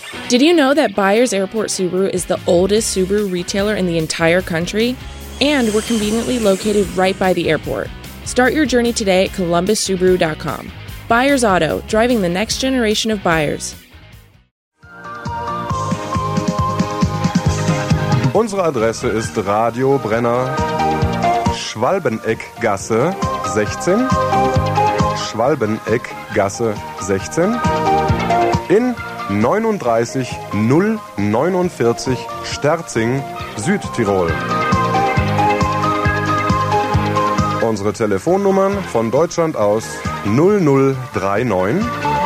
Did you know that Byers Airport Subaru is the oldest Subaru retailer in the entire country? And we're conveniently located right by the airport. Start your journey today at columbussubaru.com. Byers Auto, driving the next generation of buyers. Unsere Adresse ist Radio Brenner, Schwalbeneckgasse 16, Schwalbeneckgasse 16 in 39049 Sterzing, Südtirol. Unsere Telefonnummern von Deutschland aus 0039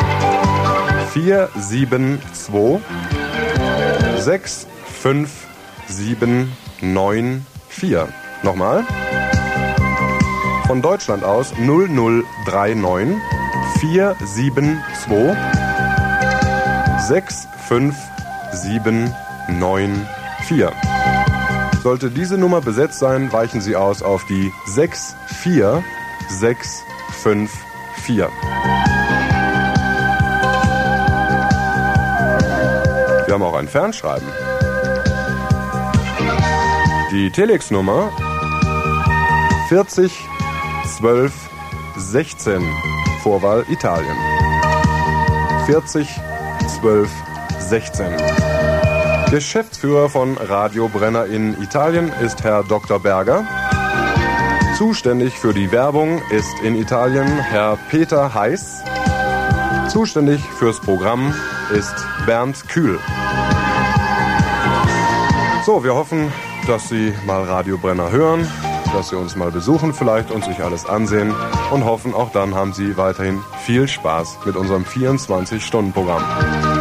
472 65794. Nochmal. Von Deutschland aus 0039 472 65794. Sollte diese Nummer besetzt sein, weichen Sie aus auf die 64654. Wir haben auch ein Fernschreiben. Die Telex-Nummer 40 12 16, Vorwahl Italien. 40 12 16. Geschäftsführer von Radio Brenner in Italien ist Herr Dr. Berger. Zuständig für die Werbung ist in Italien Herr Peter Heiß. Zuständig fürs Programm ist Bernd Kühl. So, wir hoffen, dass Sie mal Radio Brenner hören, dass Sie uns mal besuchen vielleicht und sich alles ansehen und hoffen, auch dann haben Sie weiterhin viel Spaß mit unserem 24-Stunden-Programm.